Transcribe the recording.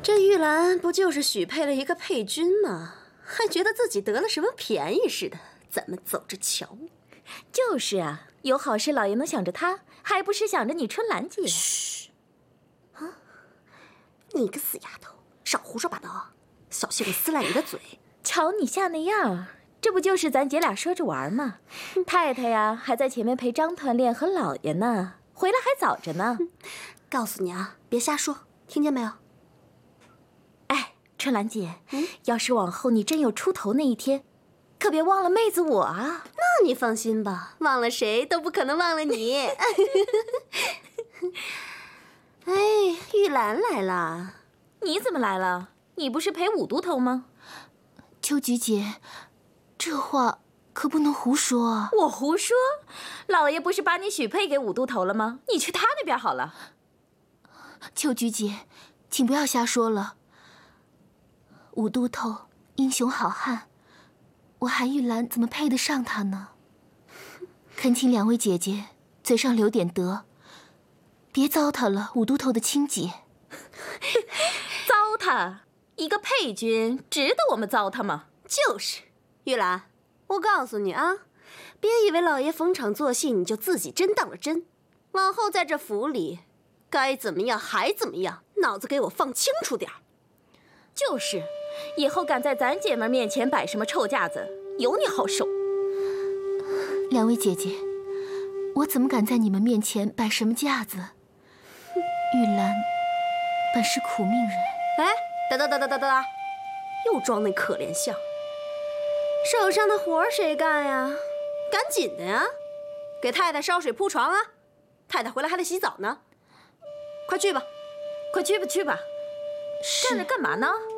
这玉兰不就是许配了一个配军吗？还觉得自己得了什么便宜似的，咱们走着瞧。 就是啊，有好事老爷能想着他，还不是想着你春兰姐？ 嘘！啊，你个死丫头，少胡说八道，小心我撕烂你的嘴！ 瞧你像那样，这不就是咱姐俩说着玩吗？太太呀，还在前面陪张团练和老爷呢，回来还早着呢。 告诉你啊，别瞎说，听见没有？ 哎，春兰姐，要是往后你真有出头那一天，可别忘了妹子我啊！ 那你放心吧，忘了谁都不可能忘了你。哎，玉兰来了。 你怎么来了？你不是陪五都头吗？ 秋菊姐，这话可不能胡说啊！ 我胡说？老爷不是把你许配给五都头了吗？你去他那边好了。 秋菊姐，请不要瞎说了。五都头英雄好汉，我韩玉兰怎么配得上他呢？恳请两位姐姐嘴上留点德，别糟蹋了五都头的亲姐。 糟蹋？一个配军值得我们糟蹋吗？ 就是，玉兰，我告诉你啊，别以为老爷逢场作戏你就自己真当了真，往后在这府里，该怎么样还怎么样，脑子给我放清楚点儿。 就是，以后敢在咱姐妹面前摆什么臭架子，有你好受。 两位姐姐，我怎么敢在你们面前摆什么架子？玉兰本是苦命人。 哎，哒，又装那可怜相。手上的活谁干呀？赶紧的呀，给太太烧水铺床啊！太太回来还得洗澡呢，快去吧， 快去吧，去吧。站着干嘛呢？